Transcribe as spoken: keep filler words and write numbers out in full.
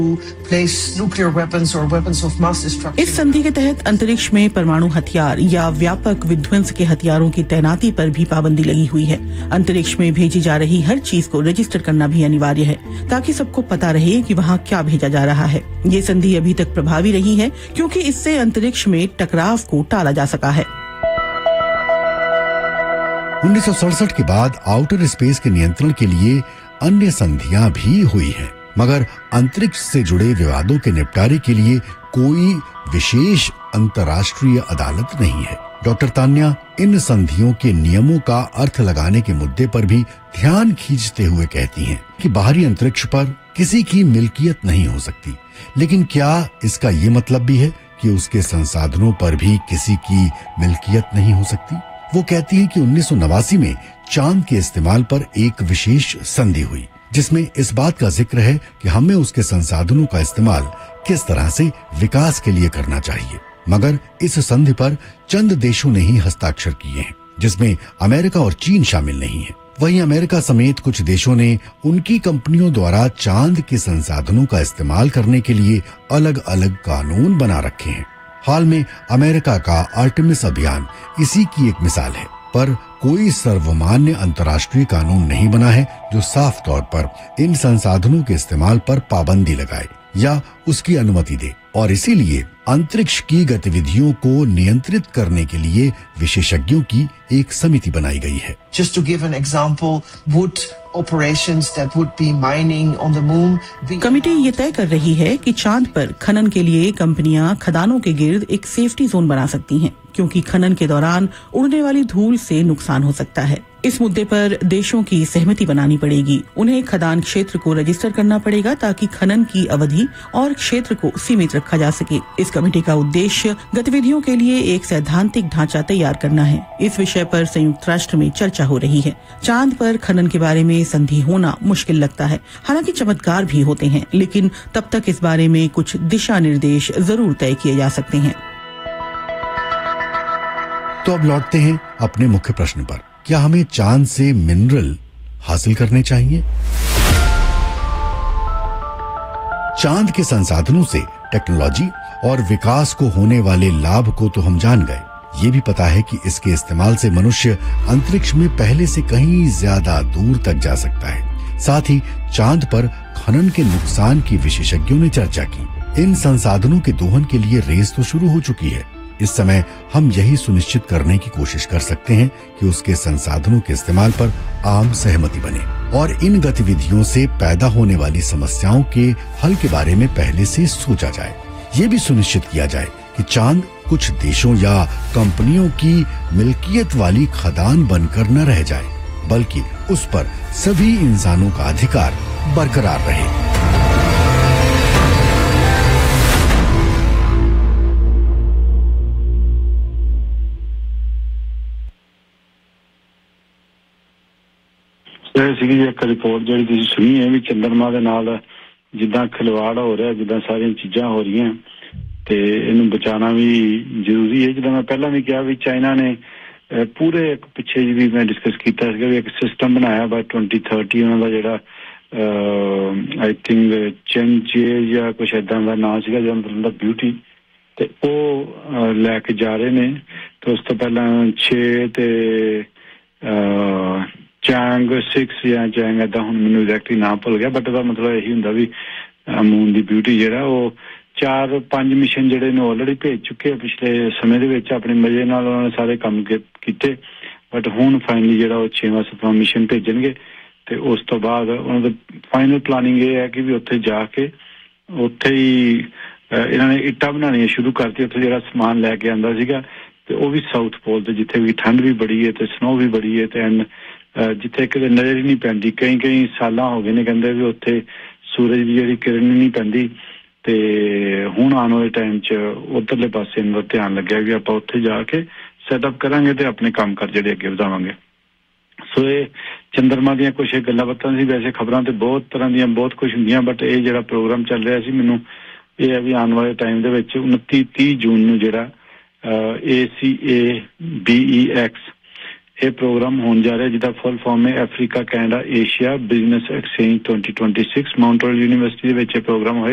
इस संधि के तहत अंतरिक्ष में परमाणु हथियार या व्यापक विध्वंस के हथियारों की तैनाती पर भी पाबंदी लगी हुई है। अंतरिक्ष में भेजी जा रही हर चीज को रजिस्टर करना भी अनिवार्य है ताकि सबको पता रहे कि वहाँ क्या भेजा जा रहा है। ये संधि अभी तक प्रभावी रही है क्योंकि इससे अंतरिक्ष में टकराव को टाला जा सका है। उन्नीस सौ सड़सठ के बाद आउटर स्पेस के नियंत्रण के लिए अन्य संधियां भी हुई हैं, मगर अंतरिक्ष से जुड़े विवादों के निपटारे के लिए कोई विशेष अंतर्राष्ट्रीय अदालत नहीं है। डॉक्टर तान्या इन संधियों के नियमों का अर्थ लगाने के मुद्दे पर भी ध्यान खींचते हुए कहती हैं कि बाहरी अंतरिक्ष पर किसी की मिल्कियत नहीं हो सकती, लेकिन क्या इसका ये मतलब भी है कि उसके संसाधनों पर भी किसी की मिल्कियत नहीं हो सकती? वो कहती है कि उन्नीस सौ नवासी में चांद के इस्तेमाल पर एक विशेष संधि हुई जिसमें इस बात का जिक्र है कि हमें उसके संसाधनों का इस्तेमाल किस तरह से विकास के लिए करना चाहिए। मगर इस संधि पर चंद देशों ने ही हस्ताक्षर किए हैं, जिसमें अमेरिका और चीन शामिल नहीं है। वहीं अमेरिका समेत कुछ देशों ने उनकी कंपनियों द्वारा चांद के संसाधनों का इस्तेमाल करने के लिए अलग अलग कानून बना रखे हैं। हाल में अमेरिका का आर्टेमिस अभियान इसी की एक मिसाल है, पर कोई सर्वमान्य अंतर्राष्ट्रीय कानून नहीं बना है जो साफ तौर पर इन संसाधनों के इस्तेमाल पर पाबंदी लगाए या उसकी अनुमति दे, और इसीलिए अंतरिक्ष की गतिविधियों को नियंत्रित करने के लिए विशेषज्ञों की एक समिति बनाई गई है। Just to give an example, would operations that would be mining on the moon be... committee ये तय कर रही है कि चांद पर खनन के लिए कंपनियां खदानों के गिर्द एक सेफ्टी जोन बना सकती हैं, क्योंकि खनन के दौरान उड़ने वाली धूल से नुकसान हो सकता है। इस मुद्दे पर देशों की सहमति बनानी पड़ेगी। उन्हें खदान क्षेत्र को रजिस्टर करना पड़ेगा ताकि खनन की अवधि और क्षेत्र को सीमित रखा जा सके। इस कमेटी का उद्देश्य गतिविधियों के लिए एक सैद्धांतिक ढांचा तैयार करना है। इस विषय पर संयुक्त राष्ट्र में चर्चा हो रही है। चांद पर खनन के बारे में संधि होना मुश्किल लगता है, हालांकि चमत्कार भी होते हैं, लेकिन तब तक इस बारे में कुछ दिशा निर्देश जरूर तय किए जा सकते हैं। तो अब लौटते हैं अपने मुख्य प्रश्न पर। क्या हमें चांद से मिनरल हासिल करने चाहिए? चांद के संसाधनों से टेक्नोलॉजी और विकास को होने वाले लाभ को तो हम जान गए। ये भी पता है कि इसके इस्तेमाल से मनुष्य अंतरिक्ष में पहले से कहीं ज्यादा दूर तक जा सकता है। साथ ही चांद पर खनन के नुकसान की विशेषज्ञों ने चर्चा की। इन संसाधनों के दोहन के लिए रेस तो शुरू हो चुकी है। इस समय हम यही सुनिश्चित करने की कोशिश कर सकते हैं कि उसके संसाधनों के इस्तेमाल पर आम सहमति बने और इन गतिविधियों से पैदा होने वाली समस्याओं के हल के बारे में पहले से सोचा जाए। ये भी सुनिश्चित किया जाए कि चांद कुछ देशों या कंपनियों की मिल्कियत वाली खदान बनकर न रह जाए, बल्कि उस पर सभी इंसानों का अधिकार बरकरार रहे। ਸੀਗੀ ਇੱਕ ਰਿਪੋਰਟ ਜਿਹੜੀ ਤੁਸੀਂ ਸੁਣੀ ਹੈ ਵੀ ਚੰਦਰਮਾ ਦੇ ਨਾਲ ਜਿੱਦਾਂ ਖਿਲਵਾੜ ਹੋ ਰਿਹਾ, ਜਿੱਦਾਂ ਸਾਰੀਆਂ ਚੀਜ਼ਾਂ ਹੋ ਰਹੀਆਂ ਤੇ ਇਹਨੂੰ ਬਚਾਉਣਾ ਵੀ ਜ਼ਰੂਰੀ ਹੈ। ਜਿੱਦਾਂ ਮੈਂ ਪਹਿਲਾਂ ਵੀ ਕਿਹਾ ਵੀ ਚਾਈਨਾ ਨੇ ਪੂਰੇ ਇੱਕ ਪਿੱਛੇ ਜੀ ਵੀ ਮੈਂ ਡਿਸਕਸ ਕੀਤਾ ਸੀਗਾ ਵੀ ਇੱਕ ਸਿਸਟਮ ਬਣਾਇਆ ਬਾਈ twenty thirty ਉਹਨਾਂ ਦਾ ਜਿਹੜਾ ਆਈ ਥਿੰਕ ਚੈਂਜੇ ਜਾਂ ਕੁਛ ਏਦਾਂ ਦਾ ਨਾਂ ਸੀਗਾ ਜਿਹੜਾ ਮਤਲਬ ਦਾ ਬਿਊਟੀ ਤੇ ਉਹ ਲੈ ਕੇ ਜਾ ਰਹੇ ਨੇ। ਤੇ ਉਸ ਤੋਂ ਪਹਿਲਾਂ ਛੇ ਤੇ ਚੈਂਗ ਸਿਕਸ ਜਾਂ ਚੈਂਗ ਏਦਾਂ ਹੁਣ ਮੈਨੂੰ ਐਗਜ਼ੈਕਟਲੀ ਨਾਮ ਭੁੱਲ ਗਿਆ, ਬਟ ਉਹਦਾ ਮਤਲਬ ਇਹੀ ਹੁੰਦਾ ਵੀ ਮੂਨ ਦੀ ਬਿਊਟੀ ਜਿਹੜਾ ਉਹ ਚਾਰ ਪੰਜ ਮਿਸ਼ਨ ਜਿਹੜੇ ਨੇ ਆਲਰੇਡੀ ਭੇਜ ਚੁੱਕੇ ਆ ਪਿਛਲੇ ਸਮੇਂ ਦੇ ਵਿੱਚ ਆਪਣੇ ਮਜ਼ੇ ਨਾਲ ਉਹਨਾਂ ਨੇ ਸਾਰੇ ਕੰਮ ਕੀਤੇ, ਬਟ ਹੁਣ ਫਾਈਨਲੀ ਜਿਹੜਾ ਉਹ ਛੇਵਾਂ ਸੱਤਵਾਂ ਮਿਸ਼ਨ ਭੇਜਣਗੇ ਤੇ ਉਸ ਤੋਂ ਬਾਅਦ ਉਹਨਾਂ ਦਾ ਫਾਈਨਲ ਪਲਾਨਿੰਗ ਇਹ ਹੈ ਕਿ ਵੀ ਉੱਥੇ ਜਾ ਕੇ ਉੱਥੇ ਹੀ ਇਹਨਾਂ ਨੇ ਇੱਟਾਂ ਬਣਾਉਣੀਆਂ ਸ਼ੁਰੂ ਕਰਤੀ। ਉੱਥੇ ਜਿਹੜਾ ਸਮਾਨ ਲੈ ਕੇ ਆਉਂਦਾ ਸੀਗਾ ਤੇ ਉਹ ਵੀ ਸਾਊਥ ਪੋਲ ਤੇ ਜਿੱਥੇ ਵੀ ਠੰਡ ਵੀ ਬੜੀ ਹੈ ਤੇ ਸਨੋ ਵੀ ਬੜੀ ਹੈ ਤੇ ਐਂਡ ਜਿੱਥੇ ਕਿਤੇ ਨਜ਼ਰ ਹੀ ਨਹੀਂ ਪੈਂਦੀ, ਕਈ ਕਈ ਸਾਲਾਂ ਹੋ ਗਏ ਨੇ ਕਹਿੰਦੇ ਵੀ ਉੱਥੇ ਸੂਰਜ ਦੀ ਜਿਹੜੀ ਕਿਰਨ ਨਹੀਂ ਪੈਂਦੀ ਤੇ ਹੁਣ ਆਉਣ ਵਾਲੇ ਟਾਈਮ 'ਚ ਉੱਧਰਲੇ ਪਾਸੇ ਇਹਨਾਂ ਦਾ ਧਿਆਨ ਲੱਗਿਆ ਵੀ ਆਪਾਂ ਉੱਥੇ ਜਾ ਕੇ ਸੈਟਅਪ ਕਰਾਂਗੇ ਤੇ ਆਪਣੇ ਕੰਮ ਕਰ ਜਿਹੜੇ ਅੱਗੇ ਵਧਾਵਾਂਗੇ। ਸੋ ਇਹ ਚੰਦਰਮਾ ਦੀਆਂ ਕੁਛ ਗੱਲਾਂ ਬਾਤਾਂ ਸੀ। ਵੈਸੇ ਖਬਰਾਂ ਤੇ ਬਹੁਤ ਤਰ੍ਹਾਂ ਦੀਆਂ ਬਹੁਤ ਕੁਛ ਹੁੰਦੀਆਂ, ਬਟ ਇਹ ਜਿਹੜਾ ਪ੍ਰੋਗਰਾਮ ਚੱਲ ਰਿਹਾ ਸੀ ਮੈਨੂੰ ਇਹ ਹੈ ਵੀ ਆਉਣ ਵਾਲੇ ਟਾਈਮ ਦੇ ਵਿੱਚ ਉਨੱਤੀ ਤੀਹ ਜੂਨ ਨੂੰ ਜਿਹੜਾ ਏ ਸੀ ਏ ਬੀ ਈ ਐਕਸ ਇਹ ਪ੍ਰੋਗਰਾਮ ਹੋਣ ਜਾ ਰਿਹਾ, ਜਿਹਦਾ ਫੁੱਲ ਫਾਰਮ ਹੈ Africa Canada Asia business exchange twenty twenty-six ਮਾਊਂਟਰੀਅਲ university ਦੇ ਵਿੱਚ ਇਹ ਪ੍ਰੋਗਰਾਮ ਹੋਇਆ।